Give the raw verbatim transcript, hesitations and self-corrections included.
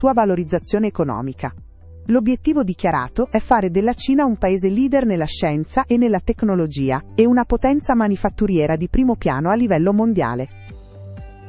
sua valorizzazione economica. L'obiettivo dichiarato è fare della Cina un paese leader nella scienza e nella tecnologia, e una potenza manifatturiera di primo piano a livello mondiale.